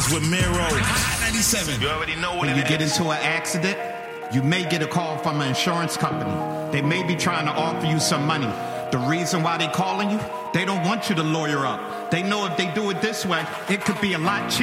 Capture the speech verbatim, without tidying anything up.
with Miro. Hot ninety-seven. You already know what When it you is. get into an accident, you may get a call from an insurance company. They may be trying to offer you some money. The reason why they calling you, they don't want you to lawyer up. They know if they do it this way, it could be a lot cheaper.